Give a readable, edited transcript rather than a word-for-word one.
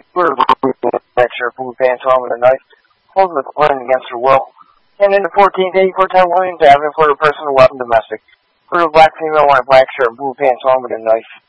Blue black shirt, blue pants on with a knife, holds the gun against her will. And in the 1484 Williams Avenue for a personal weapon domestic. Blue black female wearing black shirt, blue pants on with a knife.